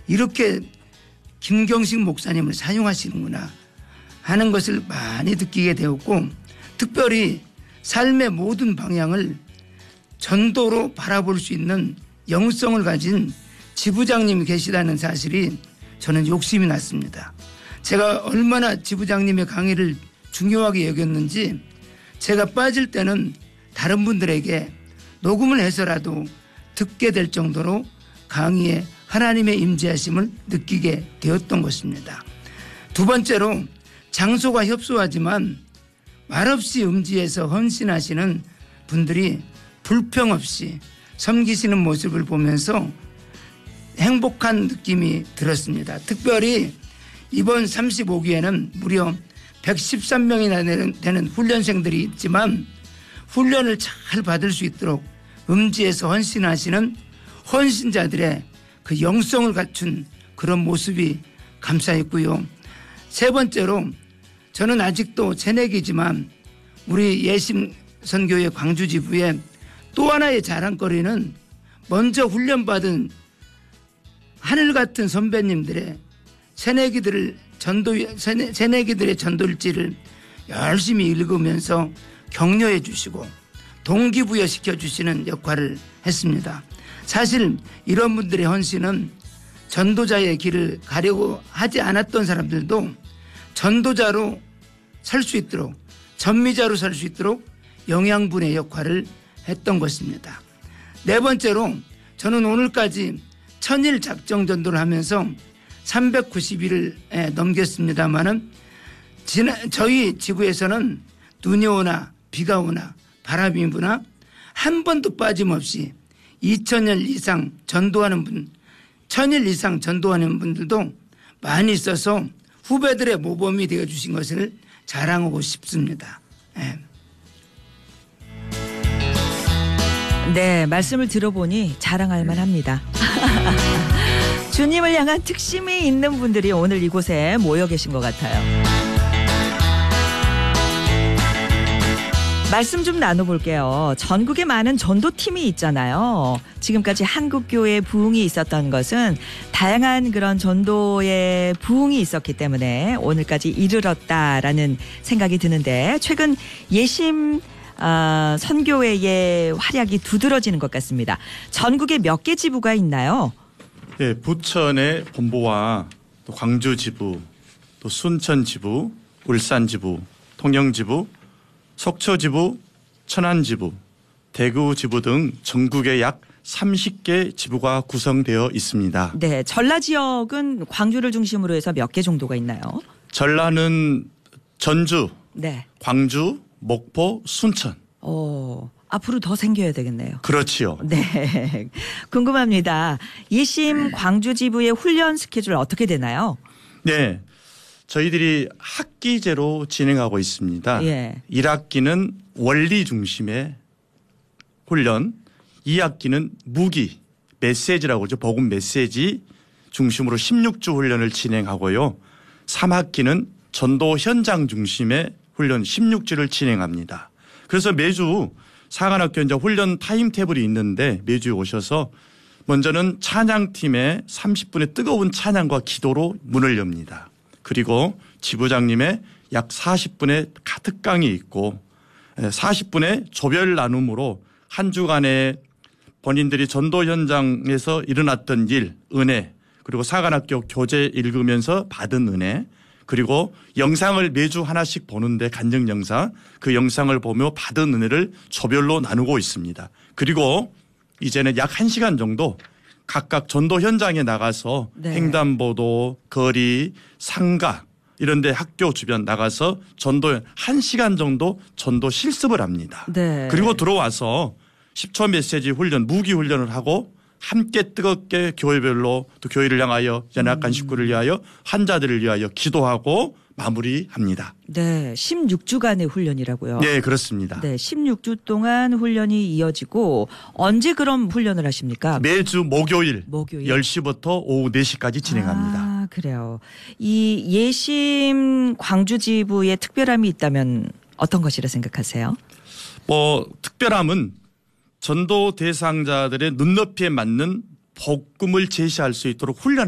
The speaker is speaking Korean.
이렇게 김경식 목사님을 사용하시는구나 하는 것을 많이 느끼게 되었고, 특별히 삶의 모든 방향을 전도로 바라볼 수 있는 영성을 가진 지부장님이 계시다는 사실이 저는 욕심이 났습니다. 제가 얼마나 지부장님의 강의를 중요하게 여겼는지 제가 빠질 때는 다른 분들에게 녹음을 해서라도 듣게 될 정도로 강의에 하나님의 임재하심을 느끼게 되었던 것입니다. 두 번째로 장소가 협소하지만 말없이 음지에서 헌신하시는 분들이 불평 없이 섬기시는 모습을 보면서 행복한 느낌이 들었습니다. 특별히 이번 35기에는 무려 113명이나 되는 훈련생들이 있지만 훈련을 잘 받을 수 있도록 음지에서 헌신하시는 헌신자들의 그 영성을 갖춘 그런 모습이 감사했고요. 세 번째로 저는 아직도 새내기지만 우리 예심선교회 광주지부의 또 하나의 자랑거리는 먼저 훈련받은 하늘 같은 선배님들의 새내기들의 전도일지를 열심히 읽으면서 격려해 주시고 동기부여 시켜주시는 역할을 했습니다. 사실 이런 분들의 헌신은 전도자의 길을 가려고 하지 않았던 사람들도 전도자로 살 수 있도록, 전미자로 살 수 있도록 영양분의 역할을 했던 것입니다. 네 번째로 저는 오늘까지 1000일 작정 전도를 하면서 390일을 넘겼습니다마는 저희 지구에서는 눈이 오나 비가 오나 바람이 부나 한 번도 빠짐없이 2000일 이상 전도하는 분, 1000일 이상 전도하는 분들도 많이 있어서 후배들의 모범이 되어주신 것을 자랑하고 싶습니다. 네. 네, 말씀을 들어보니 자랑할 만합니다. 주님을 향한 특심이 있는 분들이 오늘 이곳에 모여 계신 것 같아요. 말씀 좀 나눠볼게요. 전국에 많은 전도팀이 있잖아요. 지금까지 한국교회 부흥이 있었던 것은 다양한 그런 전도의 부흥이 있었기 때문에 오늘까지 이르렀다라는 생각이 드는데, 최근 예심 선교회의 활약이 두드러지는 것 같습니다. 전국에 몇 개 지부가 있나요? 네, 부천의 본부와 또 광주 지부, 또 순천 지부, 울산 지부, 통영 지부, 속초 지부, 천안 지부, 대구 지부 등 전국에 약 30개 지부가 구성되어 있습니다. 네, 전라 지역은 광주를 중심으로 해서 몇 개 정도가 있나요? 전라는 전주, 네, 광주, 목포, 순천. 앞으로 더 생겨야 되겠네요. 그렇지요. 네, 궁금합니다. 예심 광주 지부의 훈련 스케줄 어떻게 되나요? 네, 저희들이 학기제로 진행하고 있습니다. 예. 1학기는 원리 중심의 훈련, 2학기는 무기, 메시지라고 하죠. 복음 메시지 중심으로 16주 훈련을 진행하고요. 3학기는 전도 현장 중심의 훈련 16주를 진행합니다. 그래서 매주 사관학교 이제 훈련 타임테이블이 있는데 매주 오셔서 먼저는 찬양팀의 30분의 뜨거운 찬양과 기도로 문을 엽니다. 그리고 지부장님의 약 40분의 가득 강이 있고 40분의 조별 나눔으로 한 주간에 본인들이 전도 현장에서 일어났던 일, 은혜, 그리고 사관학교 교재 읽으면서 받은 은혜, 그리고 영상을 매주 하나씩 보는데 간증 영상, 그 영상을 보며 받은 은혜를 조별로 나누고 있습니다. 그리고 이제는 약 1시간 정도 각각 전도 현장에 나가서 네. 횡단보도, 거리, 상가 이런 데 학교 주변 나가서 전도 1시간 정도 전도 실습을 합니다. 네. 그리고 들어와서 10초 메시지 훈련, 무기 훈련을 하고 함께 뜨겁게 교회별로 또 교회를 향하여 연약한 식구를 위하여 환자들을 위하여 기도하고 마무리합니다. 네, 16주간의 훈련이라고요. 네, 그렇습니다. 네, 16주 동안 훈련이 이어지고 언제 그럼 훈련을 하십니까? 매주 목요일 10시부터 오후 4시까지 진행합니다. 아, 그래요. 이 예심 광주 지부의 특별함이 있다면 어떤 것이라 생각하세요? 특별함은 전도 대상자들의 눈높이에 맞는 복음을 제시할 수 있도록 훈련하는